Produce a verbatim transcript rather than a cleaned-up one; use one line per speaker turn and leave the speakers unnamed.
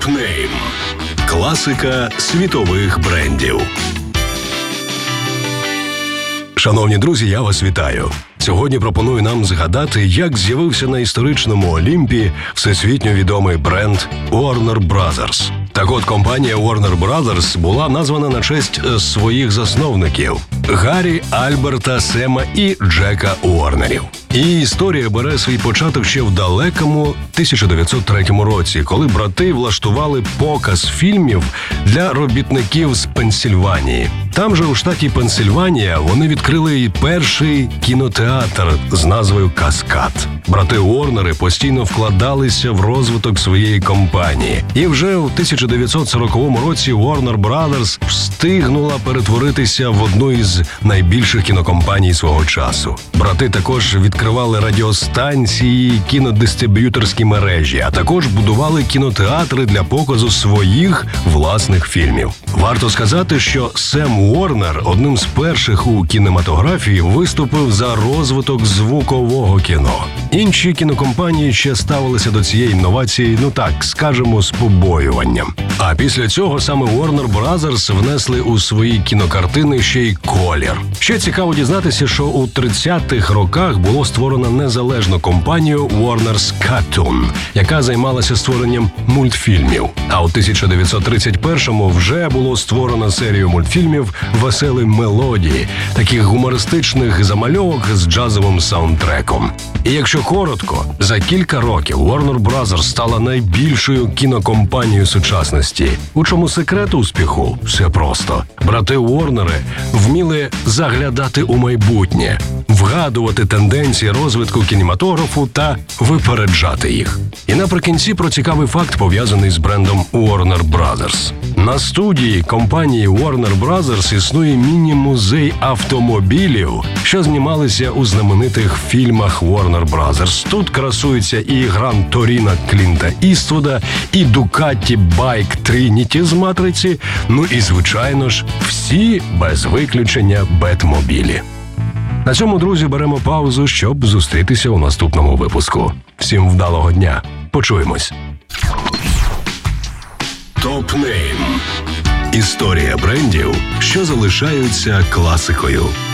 Топ-нейм. Класика світових брендів. Шановні друзі, я вас вітаю. Сьогодні пропоную нам згадати, як з'явився на історичному Олімпі всесвітньо відомий бренд Warner Brothers. Так от, компанія Warner Brothers була названа на честь своїх засновників – Гаррі, Альберта, Сема і Джека Уорнерів. Її історія бере свій початок ще в далекому тисяча дев'ятсот третьому році, коли брати влаштували показ фільмів для робітників з Пенсільванії. Там же у штаті Пенсільванія вони відкрили перший кінотеатр з назвою «Каскад». Брати Уорнери постійно вкладалися в розвиток своєї компанії. І вже у тисяча дев'ятсот сороковому році Warner Brothers встигнула перетворитися в одну із найбільших кінокомпаній свого часу. Брати також відкривали радіостанції, кінодистриб'юторські мережі, а також будували кінотеатри для показу своїх власних фільмів. Варто сказати, що Сем Уорнер одним з перших у кінематографії виступив за розвиток звукового кіно. Інші кінокомпанії ще ставилися до цієї інновації, ну так, скажемо, з побоюванням. А після цього саме Warner Brothers внесли у свої кінокартини ще й колір. Ще цікаво дізнатися, що у тридцятих роках було створено незалежну компанію Warner's Cartoon, яка займалася створенням мультфільмів. А у тисяча дев'ятсот тридцять першому вже було створено серію мультфільмів «Веселі мелодії», таких гумористичних замальовок з джазовим саундтреком. І якщо коротко, за кілька років Warner Brothers стала найбільшою кінокомпанією сучасності. У чому секрет успіху? Все просто. Брати Уорнери вміли заглядати у майбутнє, вгадувати тенденції розвитку кінематографу та випереджати їх. І наприкінці про цікавий факт, пов'язаний з брендом Warner Brothers. На студії компанії Warner Brothers існує міні-музей автомобілів, що знімалися у знаменитих фільмах Warner Brothers. Тут красуються і Гран Торіно Клінта Іствуда, і Дукатті Байк Трініті з «Матриці», ну і, звичайно ж, всі без виключення Бетмобілі. На цьому, друзі, беремо паузу, щоб зустрітися у наступному випуску. Всім вдалого дня. Почуємось. Топ-нейм. Історія брендів, що залишаються класикою.